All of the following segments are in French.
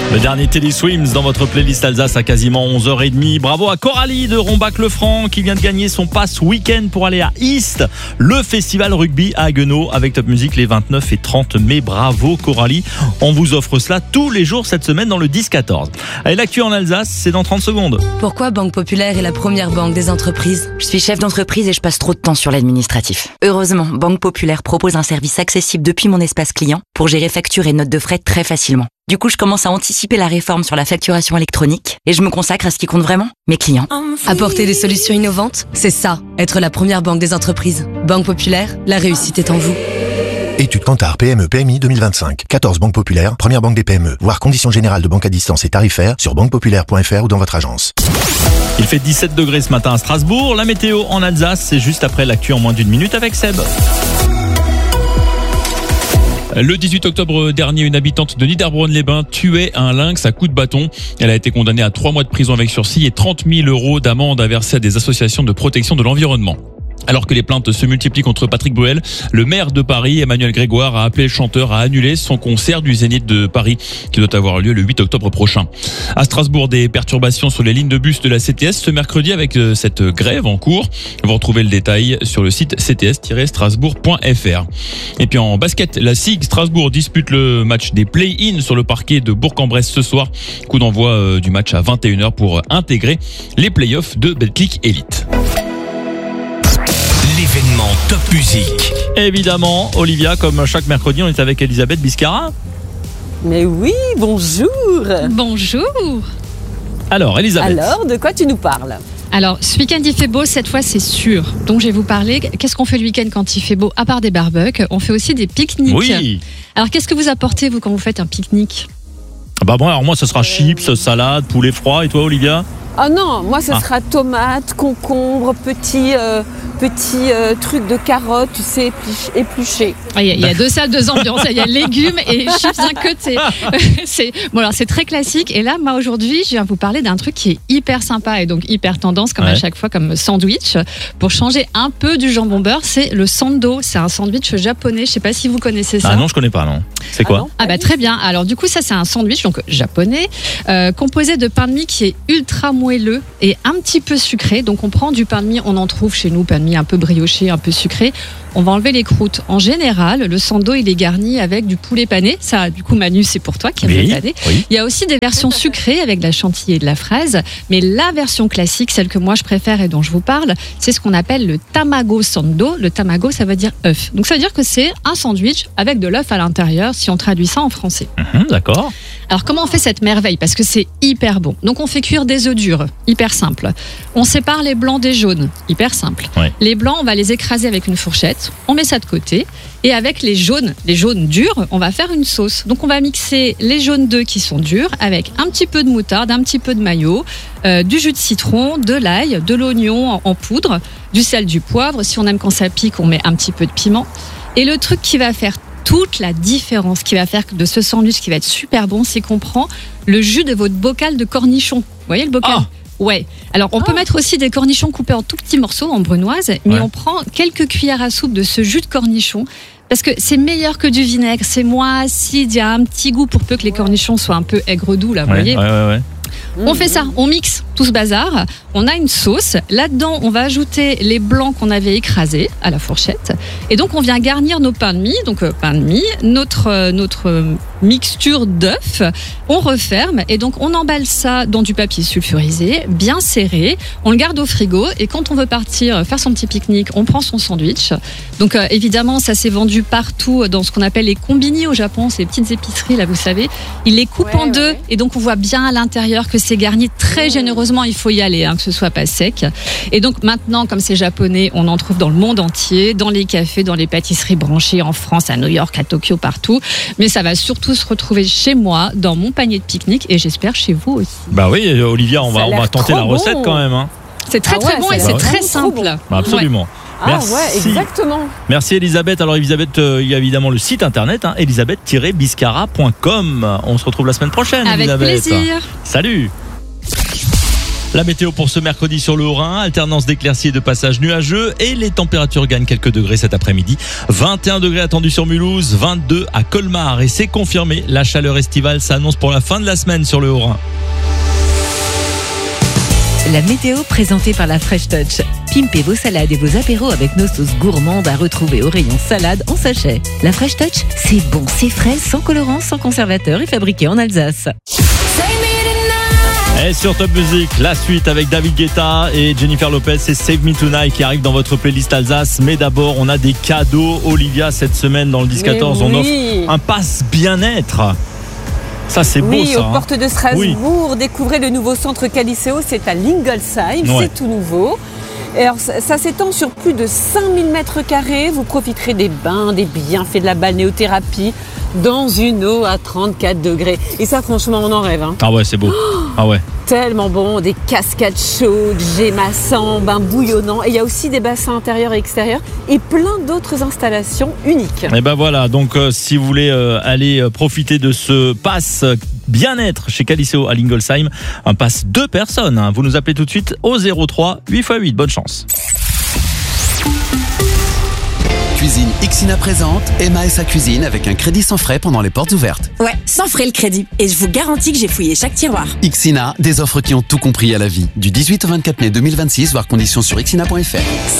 Le dernier Teddy Swims dans votre playlist Alsace à quasiment 11h30. Bravo à Coralie de Rombach-le-Franc qui vient de gagner son pass week-end pour aller à East, le festival rugby à Haguenau avec Top Music les 29 et 30 mai. Bravo Coralie, on vous offre cela tous les jours cette semaine dans le 10-14. Allez, l'actu en Alsace, c'est dans 30 secondes. Pourquoi Banque Populaire est la première banque des entreprises ? Je suis chef d'entreprise et je passe trop de temps sur l'administratif. Heureusement, Banque Populaire propose un service accessible depuis mon espace client pour gérer factures et notes de frais très facilement. Du coup, je commence à anticiper la réforme sur la facturation électronique et je me consacre à ce qui compte vraiment, mes clients. Apporter des solutions innovantes, c'est ça, être la première banque des entreprises. Banque Populaire, la réussite est en vous. Étude Kantar PME PMI 2025. 14 banques populaires, première banque des PME. Voir conditions générales de banque à distance et tarifaires sur banquepopulaire.fr ou dans votre agence. Il fait 17 degrés ce matin à Strasbourg. La météo en Alsace, c'est juste après l'actu en moins d'une minute avec Seb. Le 18 octobre dernier, une habitante de Niederbronn-les-Bains tuait un lynx à coups de bâton. Elle a été condamnée à 3 mois de prison avec sursis et 30 000 € d'amende à verser à des associations de protection de l'environnement. Alors que les plaintes se multiplient contre Patrick Bruel, le maire de Paris, Emmanuel Grégoire, a appelé le chanteur à annuler son concert du Zénith de Paris qui doit avoir lieu le 8 octobre prochain. À Strasbourg, des perturbations sur les lignes de bus de la CTS ce mercredi avec cette grève en cours. Vous retrouvez le détail sur le site cts-strasbourg.fr. Et puis en basket, la SIG Strasbourg dispute le match des play-in sur le parquet de Bourg-en-Bresse ce soir. Coup d'envoi du match à 21h pour intégrer les play-offs de Betclic Elite. L'événement Top Music. Évidemment, Olivia, comme chaque mercredi, on est avec Elisabeth Biscara. Mais oui, bonjour. Bonjour. Alors, Elisabeth. Alors, de quoi tu nous parles ? Alors, ce week-end, il fait beau, cette fois, c'est sûr. Donc, je vais vous parler. Qu'est-ce qu'on fait le week-end quand il fait beau ? À part des barbecues, on fait aussi des pique-niques. Oui. Alors, qu'est-ce que vous apportez, vous, quand vous faites un pique-nique ? Bah bon, alors moi, ce sera chips, salade, poulet froid. Et toi, Olivia ? Ah non, moi, ce sera tomates, concombres, petits trucs de carottes, tu sais, épluchés. Il y a 2 salles, 2 ambiances. Il y a légumes et chips d'un côté. Alors, c'est très classique. Et là, moi, aujourd'hui, je viens vous parler d'un truc qui est hyper sympa et donc hyper tendance, comme à chaque fois, comme sandwich. Pour changer un peu du jambon beurre, c'est le sando. C'est un sandwich japonais. Je ne sais pas si vous connaissez ça. Ah non, je ne connais pas, non. C'est quoi ? Très bien. Alors, du coup, ça, c'est un sandwich donc japonais, composé de pain de mie qui est ultra moelleux et un petit peu sucré. Donc, on prend du pain de mie, on en trouve chez nous, pain de mie un peu brioché, un peu sucré. On va enlever les croûtes. En général, le sando, il est garni avec du poulet pané. Ça, du coup, Manu, c'est pour toi qui aime le pané. Oui. Il y a aussi des versions sucrées avec de la chantilly et de la fraise. Mais la version classique, celle que moi je préfère et dont je vous parle, c'est ce qu'on appelle le tamago sando. Le tamago, ça veut dire œuf. Donc, ça veut dire que c'est un sandwich avec de l'œuf à l'intérieur, si on traduit ça en français. D'accord. Alors, comment on fait cette merveille ? Parce que c'est hyper bon. Donc, on fait cuire des œufs durs, hyper simple. On sépare les blancs des jaunes, hyper simple. Ouais. Les blancs, on va les écraser avec une fourchette. On met ça de côté. Et avec les jaunes durs, on va faire une sauce. Donc, on va mixer les jaunes d'œufs qui sont durs avec un petit peu de moutarde, un petit peu de mayo, du jus de citron, de l'ail, de l'oignon en poudre, du sel, du poivre. Si on aime quand ça pique, on met un petit peu de piment. Et le truc qui va faire toute la différence, qui va faire de ce sandwich qui va être super bon, c'est qu'on prend le jus de votre bocal de cornichons. Vous voyez le bocal ? Ouais. Alors, on peut mettre aussi des cornichons coupés en tout petits morceaux, en brunoise, mais on prend quelques cuillères à soupe de ce jus de cornichon, parce que c'est meilleur que du vinaigre, c'est moins acide, il y a un petit goût pour peu que les cornichons soient un peu aigre-doux, là, vous voyez ? On fait ça, on mixe tout ce bazar, on a une sauce, là-dedans on va ajouter les blancs qu'on avait écrasés à la fourchette, et donc on vient garnir nos pains de mie, notre mixture d'œufs, on referme, et donc on emballe ça dans du papier sulfurisé, bien serré, on le garde au frigo, et quand on veut partir faire son petit pique-nique, on prend son sandwich. Donc évidemment ça s'est vendu partout dans ce qu'on appelle les combini au Japon, ces petites épiceries là vous savez, ils les coupent en deux, et donc on voit bien à l'intérieur que c'est garni très généreusement, il faut y aller, que ce soit pas sec. Et donc maintenant, comme c'est japonais, on en trouve dans le monde entier, dans les cafés, dans les pâtisseries branchées en France, à New York, à Tokyo, partout. Mais ça va surtout se retrouver chez moi, dans mon panier de pique-nique, et j'espère chez vous aussi. Bah oui, Olivia, on va tenter la recette quand même. C'est très bon et c'est très simple. Bah absolument. Merci. Exactement. Merci Elisabeth. Alors Elisabeth, il y a évidemment le site internet, elisabeth-biscara.com. On se retrouve la semaine prochaine, avec Elisabeth. Plaisir. Salut. La météo pour ce mercredi sur le Haut-Rhin, alternance d'éclaircies et de passages nuageux et les températures gagnent quelques degrés cet après-midi. 21 degrés attendus sur Mulhouse, 22 à Colmar et c'est confirmé, la chaleur estivale s'annonce pour la fin de la semaine sur le Haut-Rhin. La météo présentée par la Fresh Touch. Pimpez vos salades et vos apéros avec nos sauces gourmandes à retrouver au rayon salade en sachet. La Fresh Touch, c'est bon, c'est frais, sans colorant, sans conservateur et fabriqué en Alsace. Et sur Top Music, la suite avec David Guetta et Jennifer Lopez, c'est Save Me Tonight qui arrive dans votre playlist Alsace. Mais d'abord, on a des cadeaux. Olivia, cette semaine dans le 10-14, on offre un pass bien-être. Ça, c'est beau, ça. Oui, aux portes de Strasbourg, découvrez le nouveau centre Caliceo, c'est à Lingolsheim, c'est tout nouveau. Et alors, ça s'étend sur plus de 5000 mètres carrés. Vous profiterez des bains, des bienfaits de la balnéothérapie dans une eau à 34 degrés. Et ça, franchement, on en rêve. Hein. Ah ouais, c'est beau. Ah ouais. Tellement bon, des cascades chaudes, jets massants, bains bouillonnants. Et il y a aussi des bassins intérieurs et extérieurs et plein d'autres installations uniques. Et ben voilà, donc si vous voulez aller profiter de ce pass bien-être chez Caliceo à Lingolsheim, un pass 2 personnes. Hein. Vous nous appelez tout de suite au 03 8x8. Bonne chance. Cuisine Ixina présente Emma et sa cuisine avec un crédit sans frais pendant les portes ouvertes. Ouais, sans frais le crédit. Et je vous garantis que j'ai fouillé chaque tiroir. Ixina, des offres qui ont tout compris à la vie. Du 18 au 24 mai 2026, voir conditions sur ixina.fr.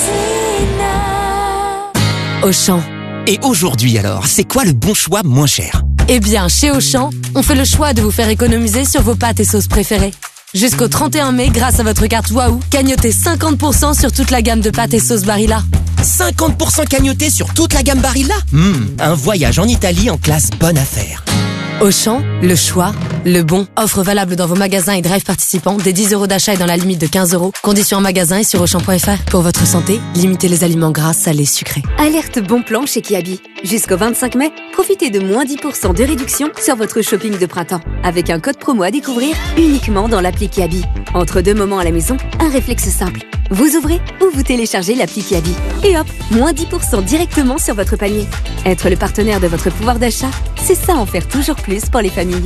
Auchan. Et aujourd'hui alors, c'est quoi le bon choix moins cher ? Eh bien, chez Auchan, on fait le choix de vous faire économiser sur vos pâtes et sauces préférées. Jusqu'au 31 mai, grâce à votre carte Waouh, gagnotez 50% sur toute la gamme de pâtes et sauces Barilla. 50% cagnoté sur toute la gamme Barilla ? Un voyage en Italie en classe bonne affaire. Auchan, le choix, le bon. Offre valable dans vos magasins et drive participants dès 10 € d'achat et dans la limite de 15 €. Conditions en magasin et sur Auchan.fr. Pour votre santé, limitez les aliments gras, salés, sucrés. Alerte bon plan chez Kiabi. Jusqu'au 25 mai, profitez de moins 10% de réduction sur votre shopping de printemps. Avec un code promo à découvrir uniquement dans l'appli Kiabi. Entre deux moments à la maison, un réflexe simple. Vous ouvrez ou vous téléchargez l'appli Kiabi. Et hop, moins 10% directement sur votre panier. Être le partenaire de votre pouvoir d'achat, c'est ça en faire toujours plus pour les familles.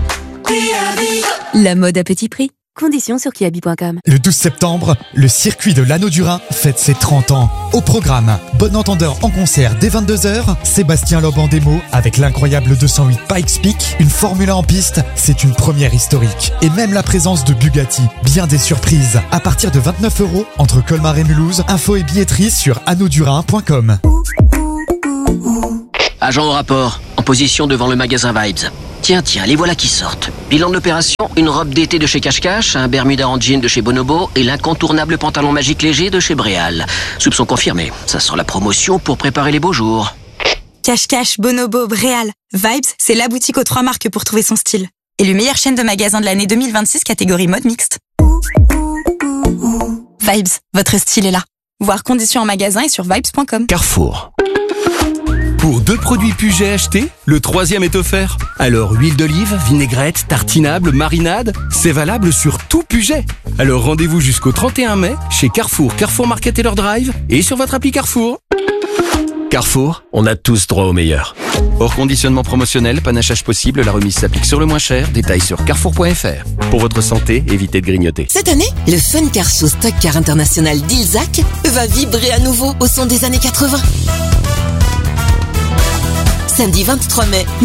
La mode à petit prix. Conditions sur kiabi.com. Le 12 septembre, le circuit de l'Anneau du Rhin fête ses 30 ans. Au programme, Bon Entendeur en concert dès 22h, Sébastien Loeb en démo avec l'incroyable 208 Pikes Peak, une Formule 1 en piste, c'est une première historique. Et même la présence de Bugatti, bien des surprises. À partir de 29 € entre Colmar et Mulhouse, info et billetterie sur anneaudurin.com. Agent au rapport, en position devant le magasin Vibes. Tiens, les voilà qui sortent. Bilan de l'opération, une robe d'été de chez Cache Cache, un Bermuda en jean de chez Bonobo et l'incontournable pantalon magique léger de chez Bréal. Soupçon confirmé, ça sent la promotion pour préparer les beaux jours. Cache Cache, Bonobo, Bréal. Vibes, c'est la boutique aux 3 marques pour trouver son style. Élu meilleure chaîne de magasins de l'année 2026 catégorie mode mixte. Vibes, votre style est là. Voir conditions en magasin et sur vibes.com. Carrefour. Pour 2 produits Puget achetés, le 3e est offert. Alors huile d'olive, vinaigrette, tartinable, marinade, c'est valable sur tout Puget. Alors rendez-vous jusqu'au 31 mai chez Carrefour, Carrefour Market Taylor Drive et sur votre appli Carrefour. Carrefour, on a tous droit au meilleur. Hors conditionnement promotionnel, panachage possible, la remise s'applique sur le moins cher. Détails sur carrefour.fr. Pour votre santé, évitez de grignoter. Cette année, le Fun Car Show Stock Car International d'Ilzac va vibrer à nouveau au son des années 80. Samedi 23 mai,